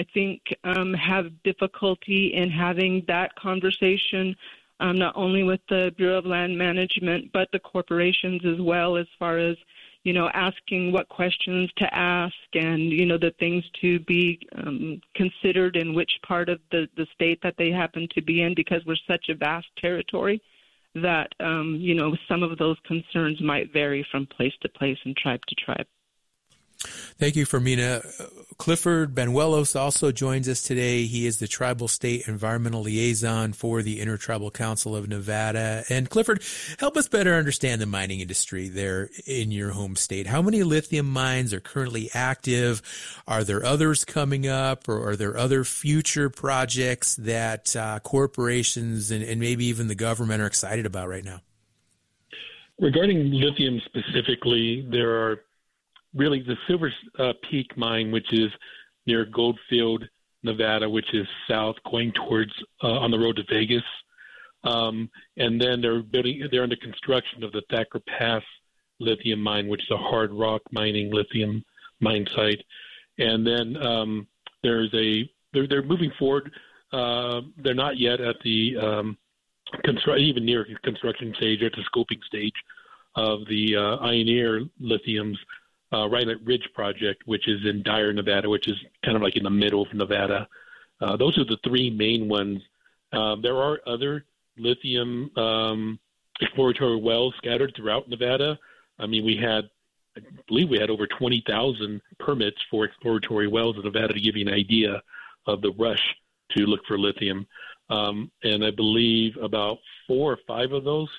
think, have difficulty in having that conversation, not only with the Bureau of Land Management, but the corporations as well, as far as, asking what questions to ask and, the things to be considered in which part of the state that they happen to be in, because we're such a vast territory that, some of those concerns might vary from place to place and tribe to tribe. Thank you, Fermina. Clifford Banuelos also joins us today. He is the Tribal State Environmental Liaison for the Intertribal Council of Nevada. And Clifford, help us better understand the mining industry there in your home state. How many lithium mines are currently active? Are there others coming up, or are there other future projects that corporations and maybe even the government are excited about right now? Regarding lithium specifically, there are really the Silver Peak mine, which is near Goldfield, Nevada, which is south going towards on the road to Vegas. And then they're under construction of the Thacker Pass lithium mine, which is a hard rock mining lithium mine site. And then they're moving forward. They're not yet at the even near construction stage, at the scoping stage of the Ioneer Lithium's right at Ridge Project, which is in Dyer, Nevada, which is kind of like in the middle of Nevada. Those are the three main ones. There are other lithium exploratory wells scattered throughout Nevada. I mean, I believe we had over 20,000 permits for exploratory wells in Nevada, to give you an idea of the rush to look for lithium. And I believe about 4 or 5 of those,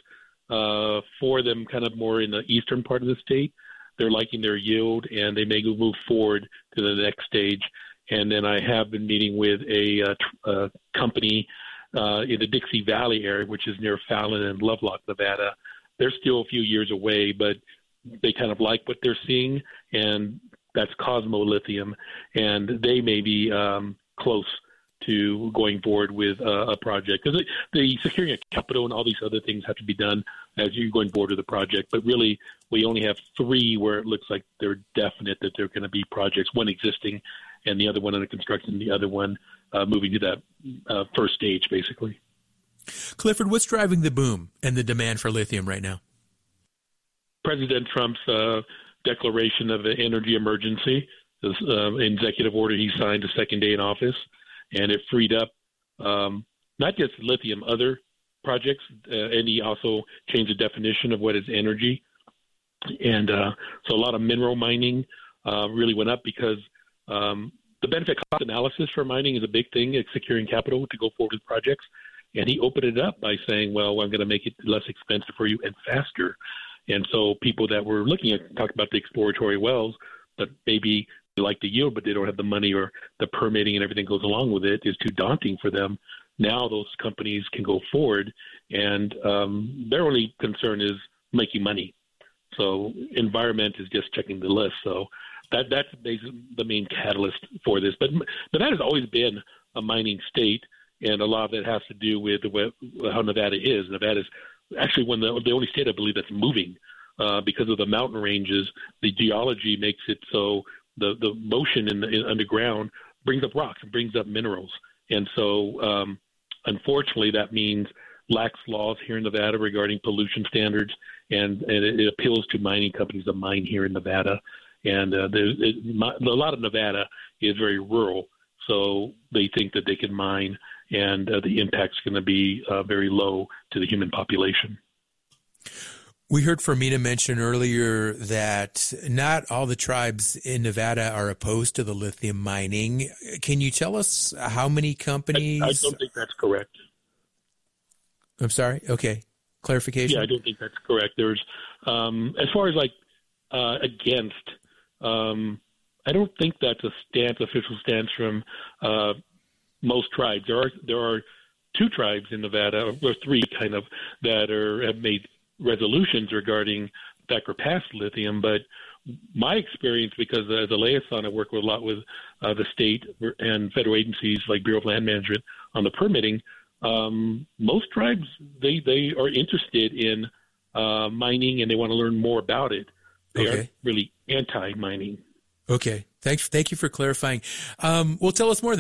4 of them kind of more in the eastern part of the state, they're liking their yield, and they may move forward to the next stage. And then I have been meeting with a company in the Dixie Valley area, which is near Fallon and Lovelock, Nevada. They're still a few years away, but they kind of like what they're seeing, and that's Cosmo Lithium, and they may be close to going forward with a project, because the securing of capital and all these other things have to be done as you're going forward with the project. But really, we only have 3 where it looks like they're definite that they're going to be projects, one existing and the other one under construction, the other one moving to that first stage, basically. Clifford, what's driving the boom and the demand for lithium right now? President Trump's declaration of an energy emergency, this executive order he signed the second day in office, and it freed up not just lithium, other projects, and he also changed the definition of what is energy. And so a lot of mineral mining really went up, because the benefit cost analysis for mining is a big thing. It's securing capital to go forward with projects. And he opened it up by saying, well, I'm going to make it less expensive for you and faster. And so people that were looking at, talk about the exploratory wells, that maybe they like the yield, but they don't have the money, or the permitting and everything goes along with it is too daunting for them. Now those companies can go forward, and their only concern is making money. So environment is just checking the list. So that's basically the main catalyst for this. But Nevada has always been a mining state, and a lot of it has to do with how Nevada is. Nevada is actually the only state, I believe, that's moving because of the mountain ranges. The geology makes it so the motion in underground brings up rocks and brings up minerals. And so, unfortunately, that means lax laws here in Nevada regarding pollution standards, and it appeals to mining companies to mine here in Nevada. And a lot of Nevada is very rural, so they think that they can mine, and the impact's going to be very low to the human population. We heard Fermina mention earlier that not all the tribes in Nevada are opposed to the lithium mining. Can you tell us how many companies? I don't think that's correct. I'm sorry? Okay. Clarification? Yeah, I don't think that's correct. There's, as far as against, I don't think that's official stance from most tribes. There are 2 tribes in Nevada, or 3 kind of, that have made resolutions regarding Thacker Pass lithium. But my experience, because as a liaison, I work a lot with the state and federal agencies like Bureau of Land Management on the permitting. Most tribes, they are interested in mining, and they want to learn more about it. They are really anti-mining. Okay. Thank you for clarifying. Well, tell us more then.